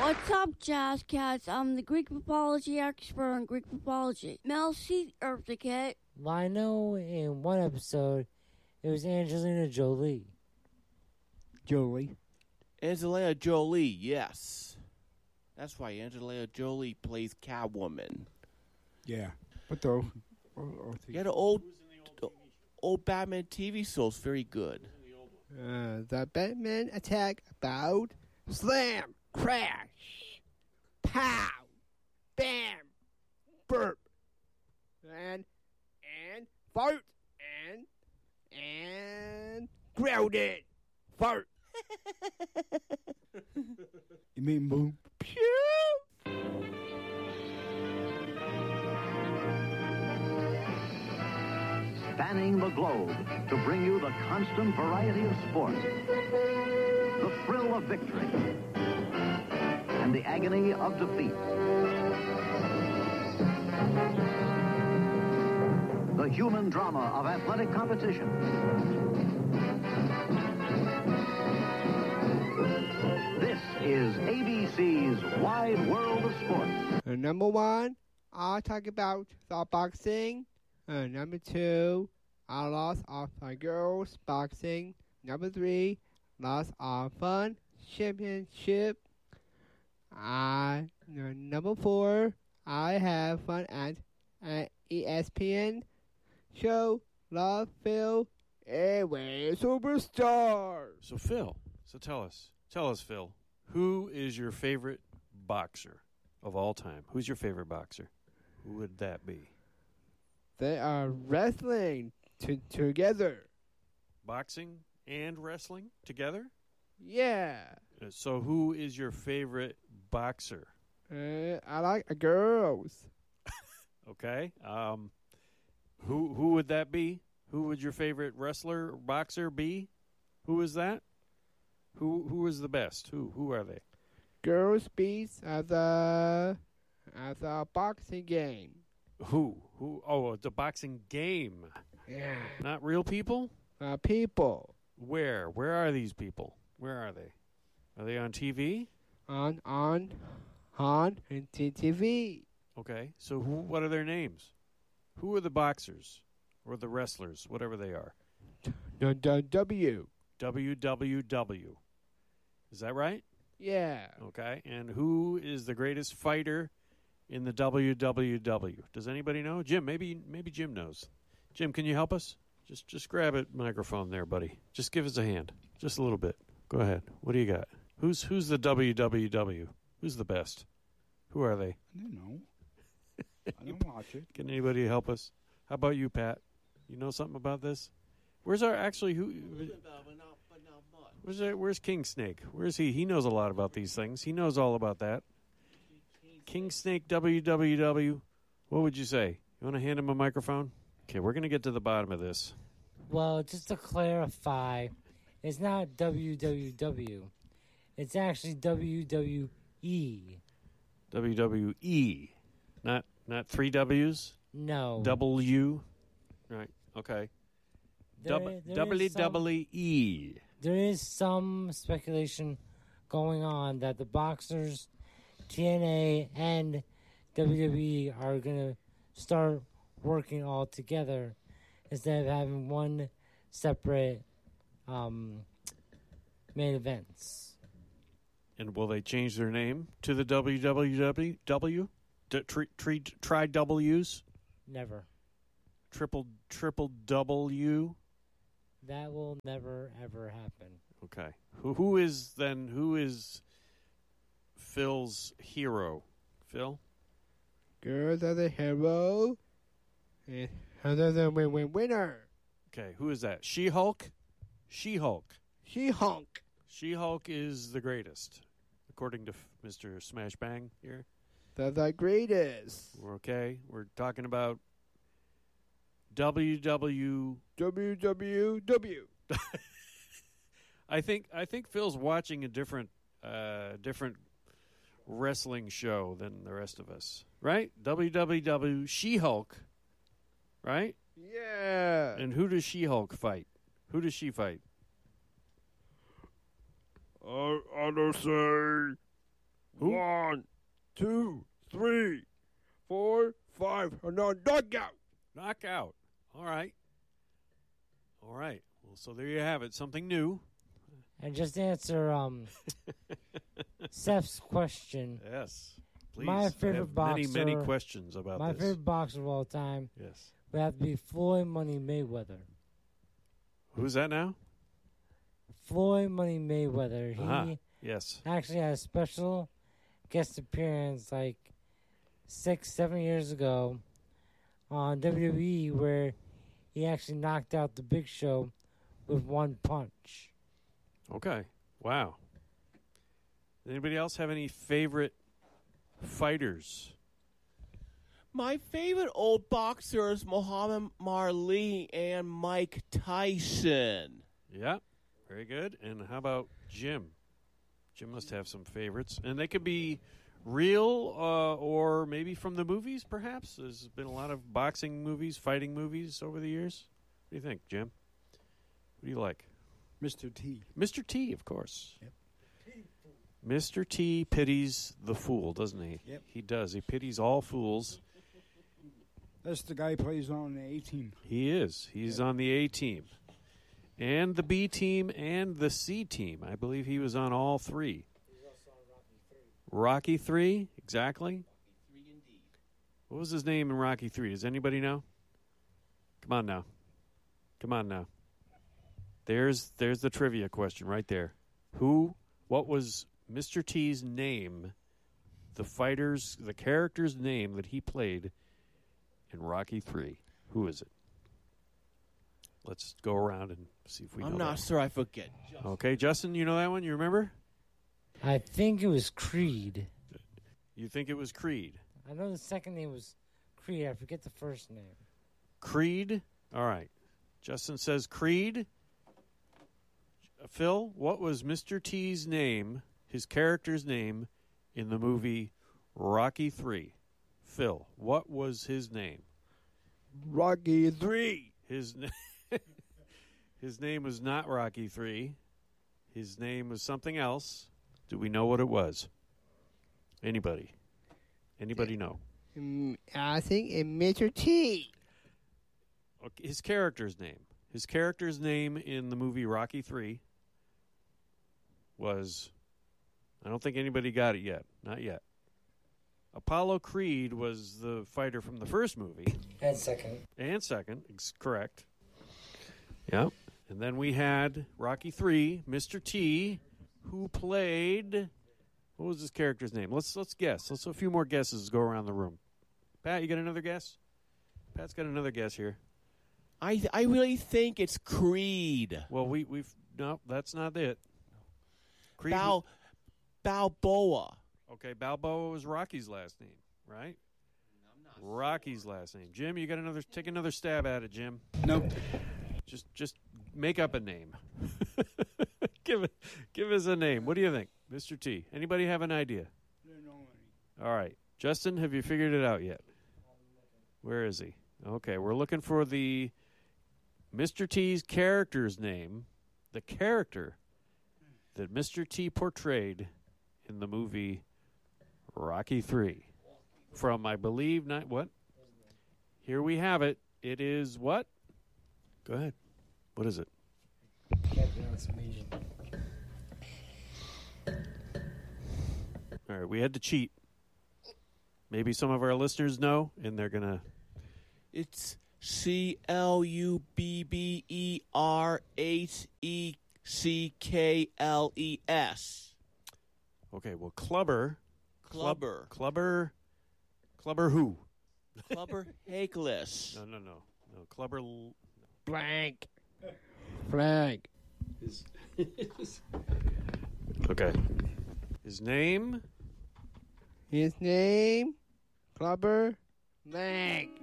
What's up, Jazz Cats? I'm the Greek mythology expert on Greek mythology. Mel C. Earthicate. Well, I know in one episode it was Angelina Jolie. Angelina Jolie, yes. That's why Angelina Jolie plays Catwoman. Yeah. But though... Yeah, the old Batman TV show's very good. The Batman attack about slam, crash, pow, bam, burp, and fart, and grounded, fart. You mean boom? Pew! Spanning the globe to bring you the constant variety of sport, the thrill of victory, and the agony of defeat. The human drama of athletic competition. This is ABC's Wide World of Sports. Number one, I'll talk about the boxing. Number two, a lots of girls boxing. Number three, lots of fun championship. Number four, I have fun at ESPN show Love Phil Airway Superstar. So Phil, tell us, Phil, who is your favorite boxer of all time? Who's your favorite boxer? Who would that be? They are wrestling together. Boxing and wrestling together? Yeah. So who is your favorite boxer? I like girls. Okay. Who would that be? Who would your favorite wrestler or boxer be? Who is that? Who is the best? Who are they? Girls beats at the boxing game. Who? Oh, it's a boxing game. Yeah. Not real people? People. Where? Where are these people? Where are they? Are they on TV? On TV. Okay. So what are their names? Who are the boxers or the wrestlers, whatever they are? W. WWW. Is that right? Yeah. Okay. And who is the greatest fighter in the WWW? Does anybody know? Jim, maybe Jim knows. Jim, can you help us? Just grab a microphone there, buddy. Just give us a hand. Just a little bit. Go ahead. What do you got? Who's the WWW? Who's the best? Who are they? I don't know. I don't watch it. Can anybody help us? How about you, Pat? You know something about this? Where's our actually who? Where's King Snake? Where's he? He knows a lot about these things. He knows all about that. King Snake WWW. What would you say? You want to hand him a microphone? Okay, we're going to get to the bottom of this. Well, just to clarify, it's not WWW. It's actually WWE. WWE. Not three W's? No. W. Right. Okay. WWE. There is some speculation going on that the boxers, TNA, and WWE are going to start working all together instead of having one separate main events. And will they change their name to the WWW? Try W's? Never. Triple W? That will never, ever happen. Okay. Who is Phil's hero? Phil? Girls are the hero. And others are the winner. Okay, who is that? She-Hulk? She-Hulk. She-Hulk. She-Hulk is the greatest, according to Mr. Smash Bang here. The greatest. Okay, we're talking about WWW. I think Phil's watching a different wrestling show than the rest of us, right? WWW She-Hulk, right? Yeah. And who does She-Hulk fight? Who does she fight? I don't say. Who? 1, 2, 3, 4, 5. And now knockout. Knockout. All right. All right. Well, so there you have it. Something new. And just to answer Seth's question, Yes. Please. My I favorite have boxer. many questions about my this. favorite boxer of all time Yes. would have to be Floyd Money Mayweather. Who's that now? Floyd Money Mayweather. He Uh-huh. Yes. actually had a special guest appearance like 6-7 years ago on WWE where he actually knocked out the Big Show with one punch. Okay. Wow. Anybody else have any favorite fighters? My favorite old boxers, Muhammad Ali and Mike Tyson. Yeah. Very good. And how about Jim? Jim must have some favorites. And they could be real or maybe from the movies, perhaps. There's been a lot of boxing movies, fighting movies over the years. What do you think, Jim? What do you like? Mr. T. Mr. T, of course. Yep. Mr. T pities the fool, doesn't he? Yep. He does. He pities all fools. That's the guy who plays on the A team. He is. He's on the A team. And the B team and the C team. I believe he was on all three. He's also on Rocky 3. Rocky 3, exactly. What was his name in Rocky 3? Does anybody know? Come on now. Come on now. There's the trivia question right there. What was Mr. T's name, the character's name that he played in Rocky 3? Who is it? Let's go around and see if we know I'm not that. sure I forget. Okay, Justin, you know that one? You remember? I think it was Creed. You think it was Creed? I know the second name was Creed. I forget the first name. Creed? All right. Justin says Creed. Phil, what was Mr. T's name, his character's name, in the movie Rocky 3? Phil, what was his name? Rocky 3. His name was not Rocky 3. His name was something else. Do we know what it was? Anybody? Anybody know? I think it's Mr. T. Okay, his character's name. His character's name in the movie Rocky 3 was, I don't think anybody got it yet. Not yet. Apollo Creed was the fighter from the first movie. And second. And second, correct. Yep. And then we had Rocky 3, Mr. T, who played, what was his character's name? Let's guess. Let's a few more guesses go around the room. Pat, you got another guess? Pat's got another guess here. I really think it's Creed. Well, no, that's not it. Creed. Balboa. Okay, Balboa was Rocky's last name, right? Rocky's last name. Jim, you got take another stab at it, Jim. Nope. Just make up a name. Give us a name. What do you think, Mr. T? Anybody have an idea? All right. Justin, have you figured it out yet? Where is he? Okay, we're looking for the Mr. T's character's name, the character that Mr. T portrayed in the movie Rocky 3. From, I believe, what? Here we have it. It is what? Go ahead. What is it? All right, we had to cheat. Maybe some of our listeners know, and they're going to... It's Clubberheckles. Okay, well, Clubber Clubber. Clubber who? Clubber Hakeless. No. Clubber... Blank. Flag. Okay. His name? His name? Clubber Leg.